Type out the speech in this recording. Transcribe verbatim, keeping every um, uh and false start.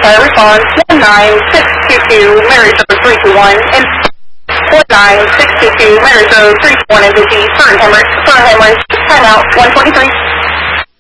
fire response one nine six two two, Marys Road three two one, and one nine six two two, Marys Road three two one, and busy, current hemorrhage, current hemorrhage, timeout one twenty-three.